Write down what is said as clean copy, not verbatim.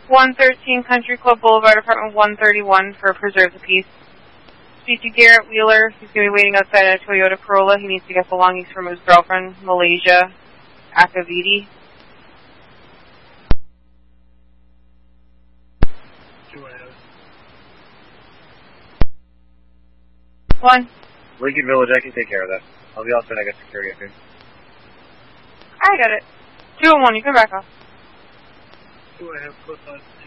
113 Country Club Boulevard, apartment 131 for Preserve the Peace. Speak to Garrett Wheeler. He's going to be waiting outside a Toyota Corolla. He needs to get belongings from his girlfriend, Malaysia Akavidi. One. Lincoln Village, I can take care of that. I'll be all set. I got security up here. I got it. 2 and 1, you can back off. 2 and 1, close on.